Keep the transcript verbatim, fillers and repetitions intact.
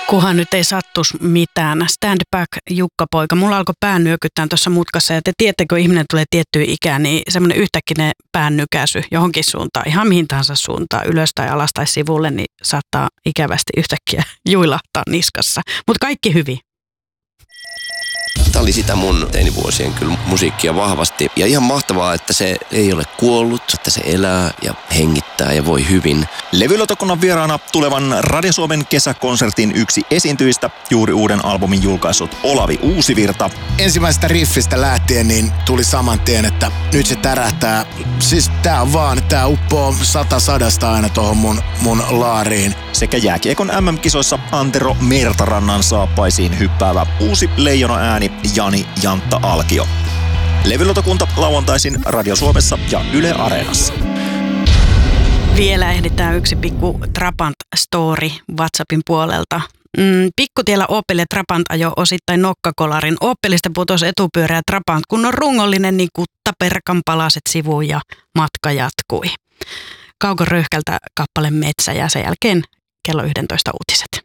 Kuhan nyt ei sattus mitään. Stand back, Jukka-poika. Mulla alkoi pää nyökyttää tuossa mutkassa ja te tiedättekö, kun ihminen tulee tiettyyn ikään, niin semmoinen yhtäkkinen pään nykäisy johonkin suuntaan, ihan mihin tahansa suuntaan, ylös tai alas tai sivulle, niin saattaa ikävästi yhtäkkiä juilahtaa niskassa. Mutta kaikki hyvin. Tämä oli sitä mun teinivuosien kyllä musiikkia vahvasti. Ja ihan mahtavaa, että se ei ole kuollut, että se elää ja hengittää ja voi hyvin. Levylautakunnan vieraana tulevan Radio Suomen kesäkonsertin yksi esiintyjistä, juuri uuden albumin julkaissut Olavi Uusivirta. Ensimmäisestä riffistä lähtien niin tuli saman tien, että nyt se tärähtää. Siis tää on vaan, tää uppoo sata sadasta aina tohon mun, mun laariin. Sekä jääkiekon äm äm-kisoissa Antero Mertarannan saappaisiin hyppäävä uusi leijona ääni Jani Jantta Alkio. Levylautakunta lauantaisin Radio Suomessa ja Yle Areenassa. Vielä ehditään yksi pikku Trabant story WhatsAppin puolelta. Mm, pikkutiellä Opel ja Trabant ajoi osittain nokkakolarin. Opelista putosi etupyörä ja Trabant, kun on rungollinen, niin kuttaperkan palaset sivuun ja matka jatkui. Kauko Röyhkältä kappale Metsä ja sen jälkeen kello yksitoista uutiset.